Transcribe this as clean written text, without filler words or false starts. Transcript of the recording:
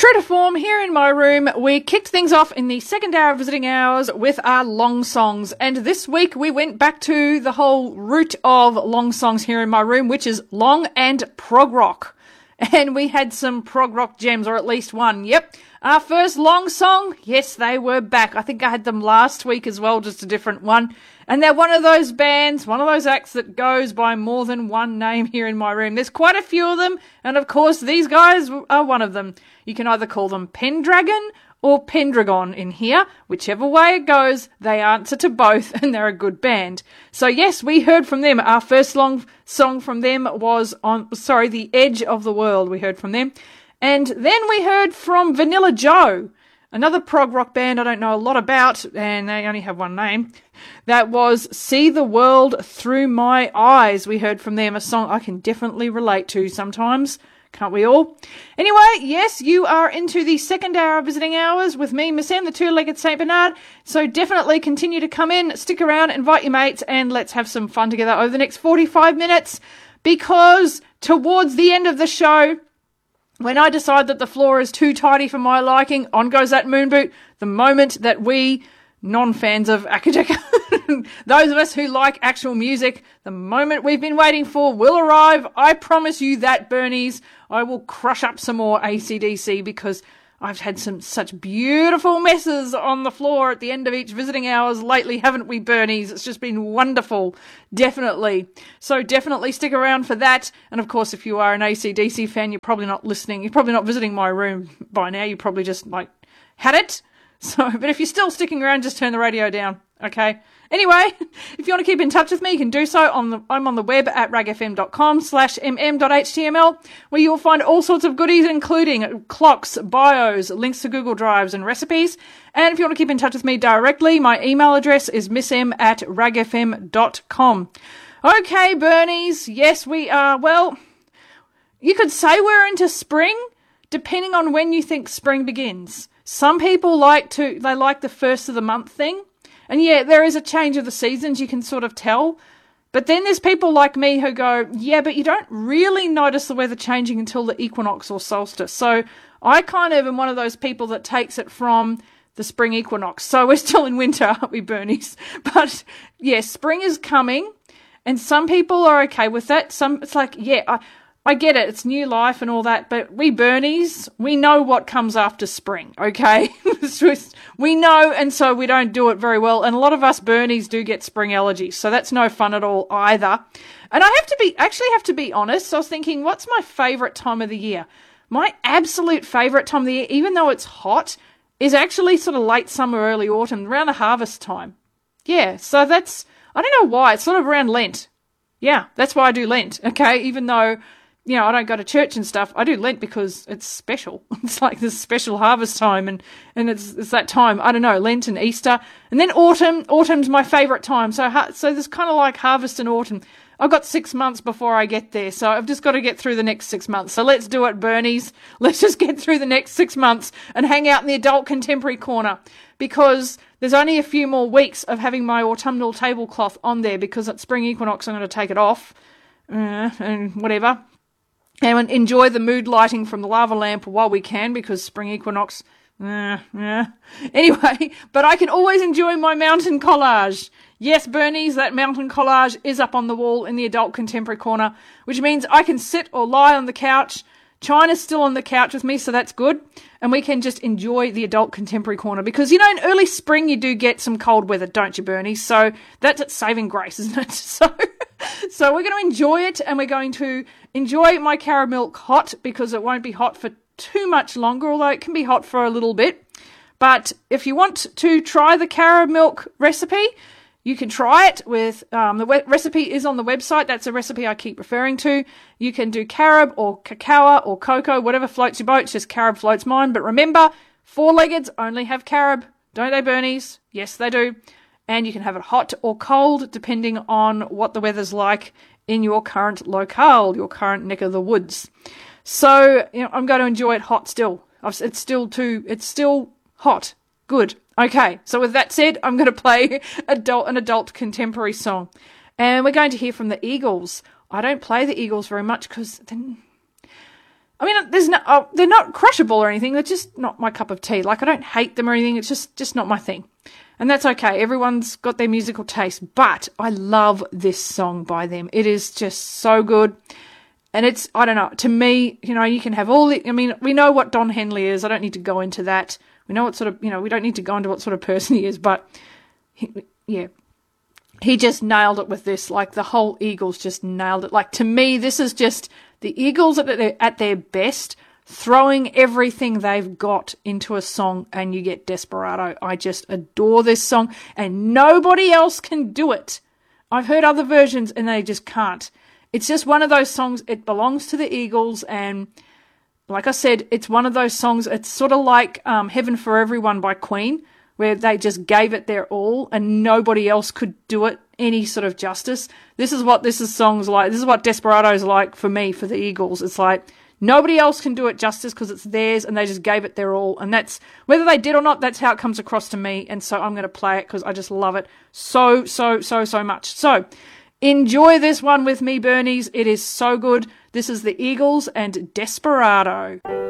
True to form, here in my room, we kicked things off in the second hour of visiting hours with our long songs. And this week we went back to the whole root of long songs here in my room, which is long and prog rock. And we had some prog rock gems, or at least one. Yep. Our first long song, yes, they were back. I think I had them last week as well, just a different one. And they're one of those bands, one of those acts that goes by more than one name here in my room. There's quite a few of them, and of course these guys are one of them. You can either call them Pendragon or Pendragon in here. Whichever way it goes, they answer to both, and they're a good band. So yes, we heard from them. Our first long song from them was The Edge of the World. We heard from them. And then we heard from Vanilla Joe, another prog rock band I don't know a lot about, and they only have one name. That was See the World Through My Eyes. We heard from them, a song I can definitely relate to sometimes. Can't we all? Anyway, yes, you are into the second hour of visiting hours with me, Miss M, the two-legged St. Bernard. So definitely continue to come in, stick around, invite your mates, and let's have some fun together over the next 45 minutes. Because towards the end of the show, when I decide that the floor is too tidy for my liking, on goes that moon boot. The moment that we, non-fans of Akadeka, those of us who like actual music, the moment we've been waiting for will arrive. I promise you that, Bernies. I will crush up some more AC/DC because I've had such beautiful messes on the floor at the end of each visiting hours lately, haven't we, Bernies? It's just been wonderful. Definitely. So definitely stick around for that. And of course, if you are an AC/DC fan, you're probably not listening. You're probably not visiting my room by now. You probably just, had it. So, but if you're still sticking around, just turn the radio down. Okay. Anyway, if you want to keep in touch with me, you can do so I'm on the web at ragfm.com/mm.html, where you'll find all sorts of goodies, including clocks, bios, links to Google Drives and recipes. And if you want to keep in touch with me directly, my email address is missm@ragfm.com. Okay, Bernies. Yes, we are. Well, you could say we're into spring, depending on when you think spring begins. Some people like the first of the month thing. And yeah, there is a change of the seasons, you can sort of tell. But then there's people like me who go, yeah, but you don't really notice the weather changing until the equinox or solstice. So I kind of am one of those people that takes it from the spring equinox. So we're still in winter, aren't we, Bernies? But yeah, spring is coming, and some people are okay with that. It's like, yeah, I get it, it's new life and all that, but we Bernies, we know what comes after spring, okay? We know, and so we don't do it very well, and a lot of us Bernies do get spring allergies, so that's no fun at all either. And I have to be honest, so I was thinking, what's my favourite time of the year? My absolute favourite time of the year, even though it's hot, is actually sort of late summer, early autumn, around the harvest time. Yeah, so that's, I don't know why, it's sort of around Lent. Yeah, that's why I do Lent, okay? Even though, you know, I don't go to church and stuff. I do Lent because it's special. It's like this special harvest time, and it's that time. I don't know, Lent and Easter, and then autumn. Autumn's my favourite time. So there's kind of like harvest and autumn. I've got 6 months before I get there, so I've just got to get through the next 6 months. So let's do it, Bernies. Let's just get through the next 6 months and hang out in the adult contemporary corner, because there's only a few more weeks of having my autumnal tablecloth on there, because at spring equinox I'm going to take it off and whatever. And enjoy the mood lighting from the lava lamp while we can, because spring equinox, Anyway, but I can always enjoy my mountain collage. Yes, Bernies, that mountain collage is up on the wall in the adult contemporary corner, which means I can sit or lie on the couch. China's still on the couch with me, so that's good. And we can just enjoy the adult contemporary corner, because, you know, in early spring you do get some cold weather, don't you, Bernie? So that's its saving grace, isn't it? So we're going to enjoy it, and we're going to enjoy my carrot milk hot, because it won't be hot for too much longer, although it can be hot for a little bit. But if you want to try the carrot milk recipe, you can try it with, the recipe is on the website. That's a recipe I keep referring to. You can do carob or cacao or cocoa, whatever floats your boat. It's just carob floats mine. But remember, four-leggeds only have carob. Don't they, Bernies? Yes, they do. And you can have it hot or cold, depending on what the weather's like in your current locale, your current neck of the woods. So, you know, I'm going to enjoy it hot still. It's still hot. Good. Okay, so with that said, I'm going to play an adult contemporary song. And we're going to hear from the Eagles. I don't play the Eagles very much because then I mean, they're not crushable or anything. They're just not my cup of tea. Like, I don't hate them or anything. It's just not my thing. And that's okay. Everyone's got their musical taste. But I love this song by them. It is just so good. And it's, I don't know, to me, you can have we know what Don Henley is. I don't need to go into that. We know what sort of, we don't need to go into what sort of person he is. But, he just nailed it with this. Like, the whole Eagles just nailed it. Like, to me, this is just the Eagles at their best, throwing everything they've got into a song, and you get Desperado. I just adore this song, and nobody else can do it. I've heard other versions, and they just can't. It's just one of those songs, it belongs to the Eagles, and like I said, it's one of those songs, it's sort of like Heaven for Everyone by Queen, where they just gave it their all and nobody else could do it any sort of justice. This is what songs like. This is what Desperado's like for me, for the Eagles. It's like nobody else can do it justice because it's theirs and they just gave it their all. And that's, whether they did or not, that's how it comes across to me. And so I'm going to play it because I just love it so much. So enjoy this one with me, Bernies. It is so good. This is the Eagles and Desperado.